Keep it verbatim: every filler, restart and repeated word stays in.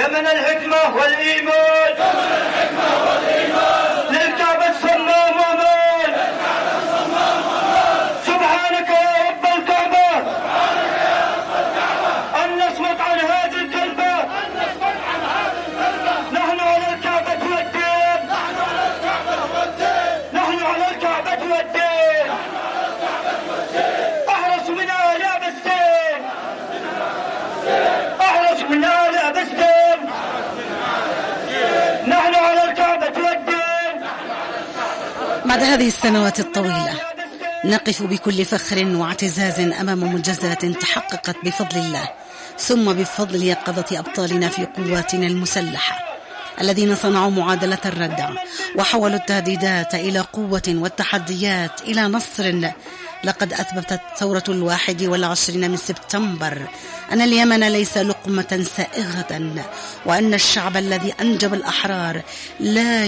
يمن الحكمة والإيمان، يمن الحكمة والإيمان، للكعبة الصمام ومان، للكعبة الصمام ومان. سبحانك يا رب الكعبة، سبحانك يا رب الكعبة، أن نصمت عن هذه الكلمة، أن نصمت عن هذه الكلمة. نحن على الكعبة والدين، نحن على الكعبة والدين، نحن على الكعبة والدين، نحن على الكعبة والدين. أحرص من آل أبستين، أحرص من آل أبستين، نحن على الكعبة والدين. بعد هذه السنوات الطويلة نقف بكل فخر واعتزاز أمام منجزات تحققت بفضل الله، ثم بفضل يقظة أبطالنا في قواتنا المسلحة الذين صنعوا معادلة الردع وحولوا التهديدات إلى قوة والتحديات إلى نصر. لقد أثبتت ثورة الواحد والعشرين من سبتمبر أن اليمن ليس لقمة سائغة، وأن الشعب الذي أنجب الأحرار لا